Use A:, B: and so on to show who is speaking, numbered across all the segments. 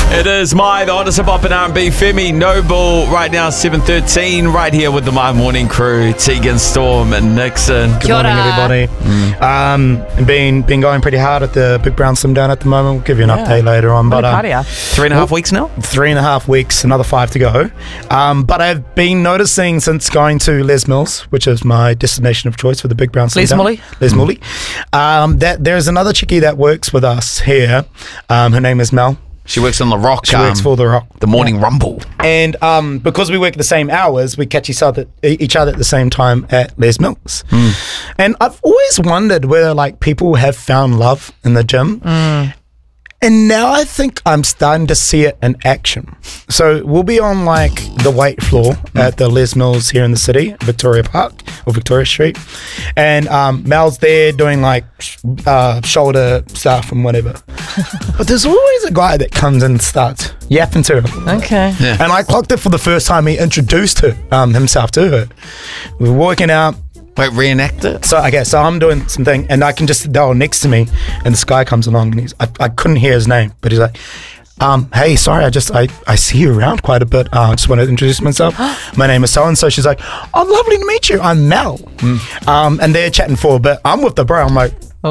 A: It is the hottest hip hop and R&B. Femi Noble right now, 7:13, right here with the My Morning crew. Tegan, Storm, and Nixon.
B: Good morning, everybody. Been going pretty hard at the Big Brown Slim Down at the moment. We'll give you an update later on. But
A: 3.5 weeks now?
B: 3.5 weeks, another 5 to go. But I've been noticing since going to Les Mills, which is my destination of choice for the Big Brown Slim Down. Les Mully. That there's another chickie that works with us here. Her name is Mel.
A: She works on The Rock.
B: She works for The Rock.
A: The Morning Rumble.
B: And because we work the same hours, we catch each other at the same time at Les Mills. And I've always wondered whether like people have found love in the gym. And now I think I'm starting to see it in action. So we'll be on like the weight floor at the Les Mills here in the city, Victoria Park or Victoria Street. And Mel's there doing like shoulder stuff and whatever. But there's always a guy that comes in and starts yapping to her.
C: Okay.
A: Yeah.
B: And I clocked it for the first time. He introduced her, himself to her. We were walking out.
A: Wait, reenact it?
B: So I'm doing something, and I can just, they're next to me, and this guy comes along, and I couldn't hear his name, but he's like, hey, sorry, I see you around quite a bit. I just want to introduce myself. My name is so-and-so. She's like, oh, lovely to meet you. I'm Mel. And they're chatting for a bit. I'm with the bro. I'm like,
A: I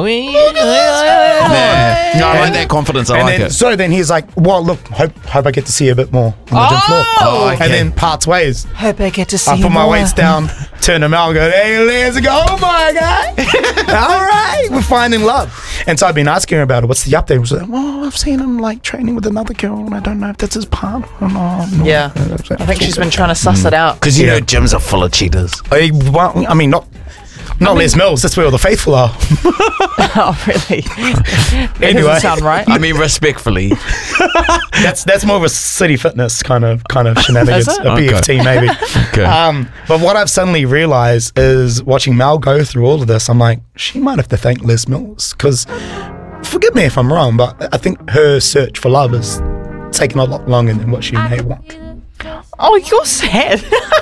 A: like that confidence. I like it.
B: So then he's like, well, look, hope I get to see you a bit more on the gym floor.
A: Oh, okay.
B: And then parts ways.
C: Hope I get to see
B: I
C: you
B: put my
C: more.
B: weights down, turn them out, and go, hey, let's go, my guy. All right, we're finding love. And so I've been asking her about it. What's the update? She's like, well, I've seen him like training with another girl, and I don't know if that's his partner or not.
C: Yeah. I think she's been trying to suss it out.
A: Because you know gyms are full of cheaters.
B: I mean, not Les Mills. That's where all the faithful are.
C: Oh, really? That
B: Anyway.
C: doesn't sound right.
A: I mean, respectfully.
B: That's more of a city fitness kind of shenanigans,
C: Is it?
B: a BFT maybe.
A: Okay.
B: But what I've suddenly realised is watching Mel go through all of this, I'm like, she might have to thank Les Mills, because forgive me if I'm wrong, but I think her search for love is taking a lot longer than what she may want.
C: Oh, you're sad.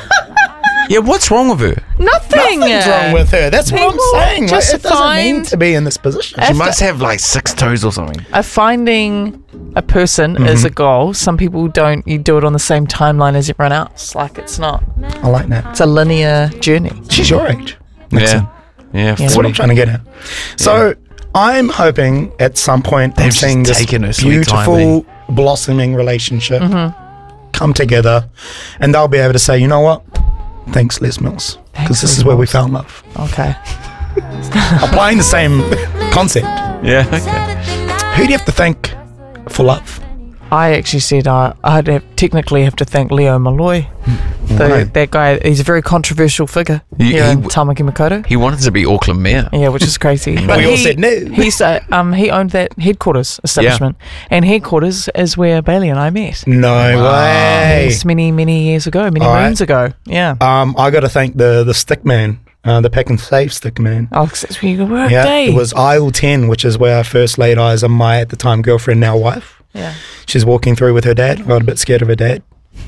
A: Yeah, what's wrong with her?
C: Nothing.
B: Nothing's wrong with her. That's what I'm
C: People
B: saying.
C: just
B: Like, it doesn't mean
C: find-
B: to be in this position.
A: She must have like 6 toes or something.
C: Finding a person is a goal. Some people don't. You do it on the same timeline as everyone else. Like it's not.
B: I like that.
C: It's a linear journey.
B: She's your age.
A: Yeah. Yeah,
B: That's what I'm trying to get at. So I'm hoping at some point
A: They've
B: I'm
A: just
B: seeing this
A: taken her sweet time,
B: beautiful blossoming relationship come together, and they'll be able to say, you know what? Thanks, Les Mills, because this is where we found love.
C: Okay.
B: Applying the same concept.
A: Yeah, okay.
B: Who do you have to thank for love?
C: I actually said I'd technically have to thank Leo Malloy.
B: Right.
C: That guy, he's a very controversial figure here in Tamaki Makaurau.
A: He wanted to be Auckland mayor.
C: Yeah, which is crazy.
B: But we all said no.
C: He owned that headquarters establishment, and headquarters is where Bailey and I met.
B: No way.
C: Yes, many years ago, many
B: All right.
C: moons ago. Yeah.
B: I got to thank the stick man, the Pack and Save stick man.
C: Oh, 'cause that's where you work.
B: Yeah,
C: eh?
B: it was aisle 10, which is where I first laid eyes on my, at the time, girlfriend, now wife.
C: Yeah.
B: She's walking through with her dad. I got a bit scared of her dad.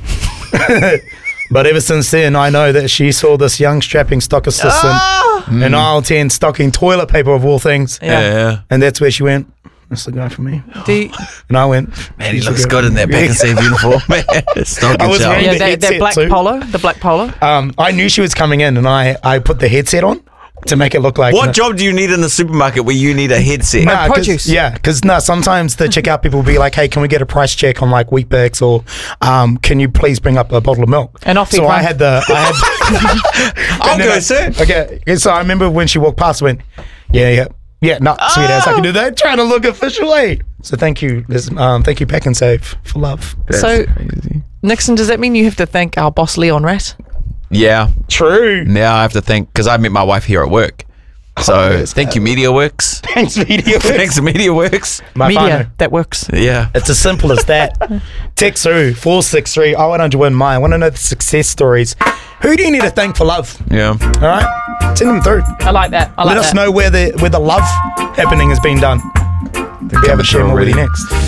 B: But ever since then, I know that she saw this young strapping stock assistant in aisle 10 stocking toilet paper of all things.
C: Yeah.
B: And that's where she went, that's the guy for me. And I went,
A: Man, he looks good in that Pack and Save uniform. Man, it's not
B: I
A: good
B: was
A: job.
B: wearing
C: Yeah,
B: the
C: that
B: headset
C: black
B: too.
C: polo, the black polo.
B: I knew she was coming in, and I put the headset on to make it look like...
A: What job do you need in the supermarket where you need a headset?
B: Nah,
C: produce.
B: Because sometimes the checkout people will be like, hey, can we get a price check on like Weet-Bix, or can you please bring up a bottle of milk?
C: And off
B: so
C: you
B: I
C: run.
B: had
A: I'll
B: and then
A: go, sir.
B: Okay, so I remember when she walked past, I went, yeah, no, sweet ass, I can do that. Trying to look official, eh? So thank you, Liz, thank you, Pack and Save, for love.
C: So, Nixon, does that mean you have to thank our boss Leon Rat?
A: Yeah.
B: True.
A: Now I have to think, because I met my wife here at work. So thank you, MediaWorks.
B: Thanks, Media.
A: Thanks, MediaWorks.
B: My
C: Media,
B: partner.
C: that works.
A: Yeah.
B: It's as simple as that. Text through 463. I want to win mine. I want to know the success stories. Who do you need to thank for love?
A: Yeah.
B: All right, send them through.
C: I like that.
B: Let us know where the love happening has been done. We'll be able to share more with you next.